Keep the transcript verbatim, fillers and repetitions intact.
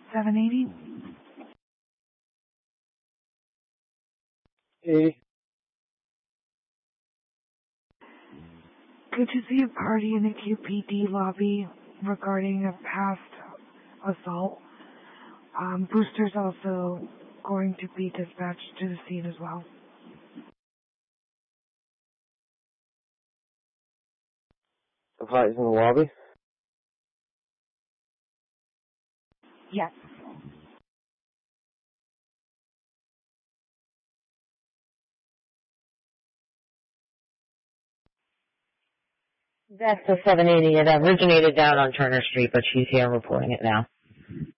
seven eighty? eighty. Could you see a party in the Q P D lobby regarding a past assault? Um, Booster's also going to be dispatched to the scene as well. The party's in the lobby? Yes. That's the seven eighty. It originated down on Turner Street, but she's here reporting it now.